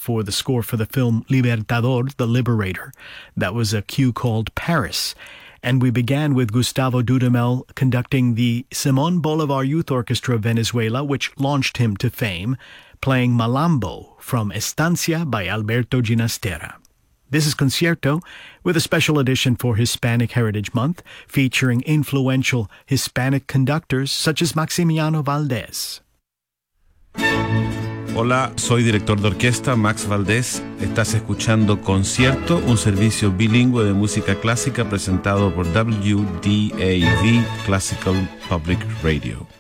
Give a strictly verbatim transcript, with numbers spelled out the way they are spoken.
for the score for the film Libertador, The Liberator. That was a cue called Paris. And we began with Gustavo Dudamel conducting the Simón Bolívar Youth Orchestra of Venezuela, which launched him to fame, playing Malambo from Estancia by Alberto Ginastera. This is Concierto, with a special edition for Hispanic Heritage Month, featuring influential Hispanic conductors such as Maximiano Valdés. Hola, soy director de orquesta Max Valdés. Estás escuchando Concierto, un servicio bilingüe de música clásica presentado por W D A V Classical Public Radio.